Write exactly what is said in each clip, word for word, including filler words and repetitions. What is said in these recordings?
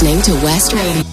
listening to West Radio.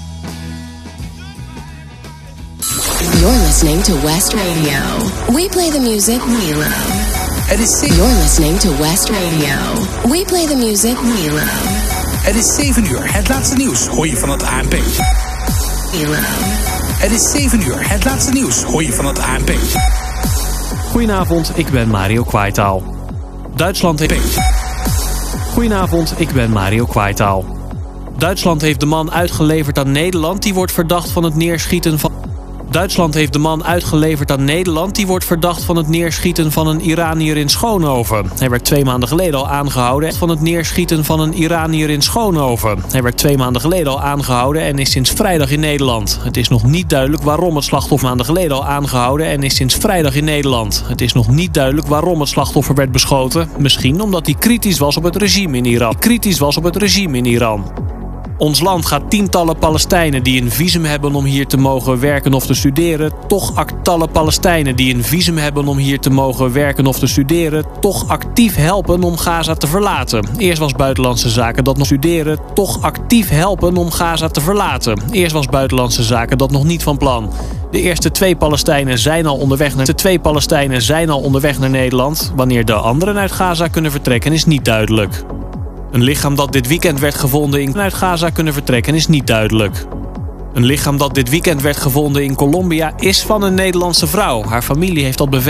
You're listening to West Radio. We play the music we love. Het is You're listening to West Radio. We play the music we love. Het is zeven uur. Het laatste nieuws hoor je van het A N P. We love. Het is zeven uur. Het laatste nieuws hoor je van het A N P. Goedenavond, ik ben Mario Kwaaitaal. Duitsland heeft... Goedenavond, ik ben Mario Kwaaitaal. Duitsland heeft de man uitgeleverd aan Nederland die wordt verdacht van het neerschieten van... Duitsland heeft de man uitgeleverd aan Nederland die wordt verdacht van het neerschieten van een Iranier in Schoonhoven. Hij werd twee maanden geleden al aangehouden van het neerschieten van een Iranier in Schoonhoven. Hij werd twee maanden geleden al aangehouden en is sinds vrijdag in Nederland. Het is nog niet duidelijk waarom het slachtoffer maanden geleden al aangehouden en is sinds vrijdag in Nederland. Het is nog niet duidelijk waarom het slachtoffer werd beschoten. Misschien omdat hij kritisch was op het regime in Iran. Kritisch was op het regime in Iran. Ons land gaat tientallen Palestijnen die een visum hebben om hier te mogen werken of te studeren, toch actallen Palestijnen die een visum hebben om hier te mogen werken of te studeren, toch actief helpen om Gaza te verlaten. Eerst was Buitenlandse Zaken dat nog studeren, toch actief helpen om Gaza te verlaten. Eerst was Buitenlandse Zaken dat nog niet van plan. De eerste twee Palestijnen zijn al onderweg naar de twee Palestijnen zijn al onderweg naar Nederland. Wanneer de anderen uit Gaza kunnen vertrekken is niet duidelijk. Een lichaam dat dit weekend werd gevonden in uit Gaza kunnen vertrekken is niet duidelijk. Een lichaam dat dit weekend werd gevonden in Colombia is van een Nederlandse vrouw. Haar familie heeft dat bevestigd.